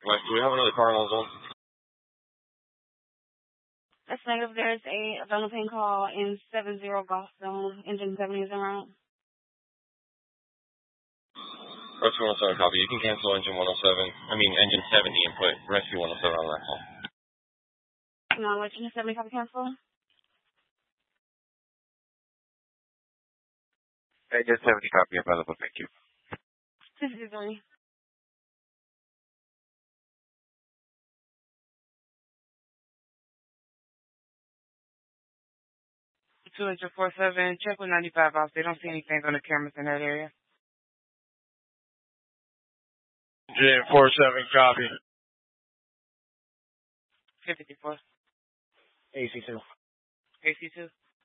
Northwest. Do we have another car on zone? That's negative. There's a developing call in 70 Golf Zone. Engine 70 is en route. Rescue 107, copy. You can cancel engine 70 and put rescue 107 on that call. No, engine 70, copy, cancel. Engine 70, copy, available, thank you. 263. Two engine 47, check with 95 off. They don't see anything on the cameras in that area. Engine 47, copy. 54. AC2. AC2.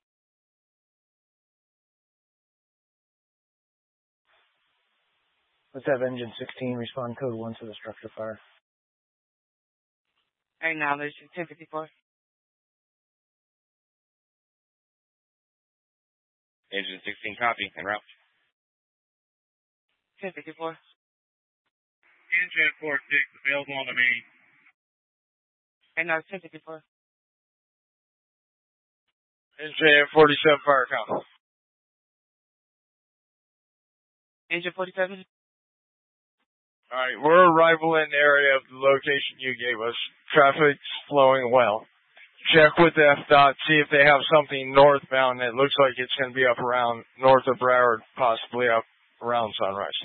Let's have engine 16 respond code 1 to the structure fire. Acknowledge 1054. Engine 16, copy, en route. 1054. Engine 46, available on the main. Acknowledge 1054. Engine 47, fire count. Engine 47. Alright, we're arriving in the area of the location you gave us. Traffic's flowing well. Check with FDOT, see if they have something northbound that looks like it's going to be up around north of Broward, possibly up around Sunrise.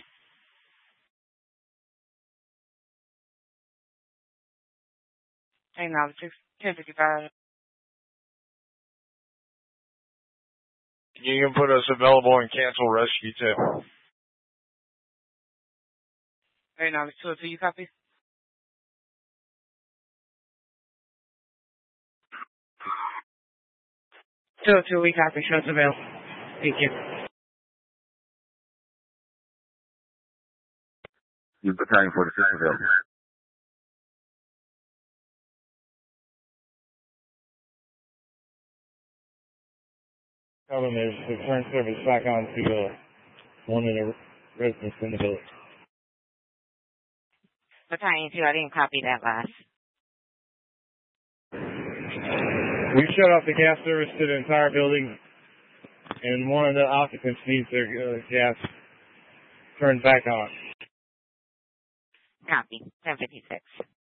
Acknowledge 1055. You can put us available and cancel rescue too. Acknowledge 202, you copy? We copy. Show us available. Thank you. You battalion 46 available. Tell them there's the current service back on to one of the residents in the village. Battalion 2, I didn't copy that last. We shut off the gas service to the entire building, and one of the occupants needs their gas turned back on. Copy. 1056.